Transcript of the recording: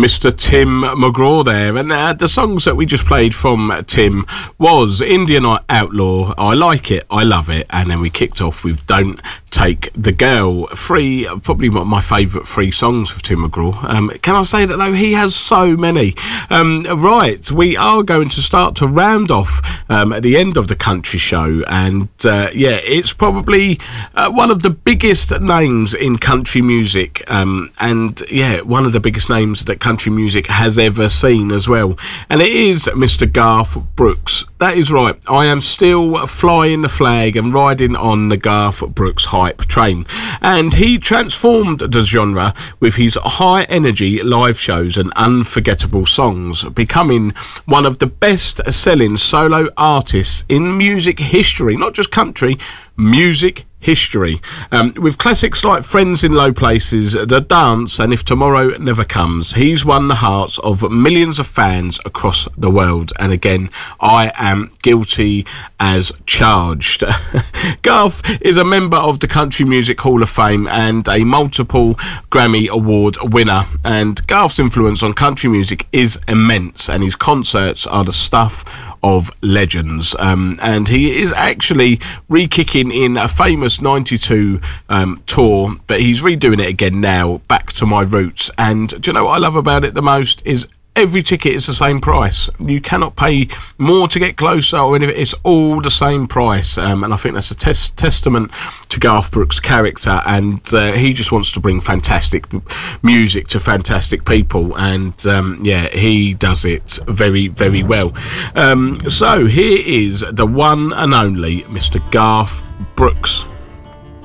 Mr. Tim McGraw there, and the songs that we just played from Tim was Indian Outlaw, I Like It, I Love It, and then we kicked off with Don't Take the Girl. Probably my favourite three songs of Tim McGraw. Can I say that though? He has so many. Right, we are going to start to round off at the end of the country show, and it's probably one of the biggest names in country music, and one of the biggest names that country music has ever seen as well, and it is Mr. Garth Brooks. That is right, I am still flying the flag and riding on the Garth Brooks hype train, and he transformed the genre with his high energy live shows and unforgettable songs, becoming one of the best selling solo artists in music history, not just country, music history, with classics like Friends in Low Places, The Dance, and If Tomorrow Never Comes. He's won the hearts of millions of fans across the world, and again, I am guilty as charged. Garth is a member of the Country Music Hall of Fame and a multiple Grammy Award winner, and Garth's influence on country music is immense, and his concerts are the stuff of legends, and he is actually re-kicking in a famous 92 tour, but he's redoing it again now, Back to My Roots. And do you know what I love about it the most is every ticket is the same price. You cannot pay more to get closer or anything. It's all the same price, and I think that's a testament to Garth Brooks' character, and he just wants to bring fantastic music to fantastic people, and he does it very, very well. So here is the one and only Mr. Garth Brooks.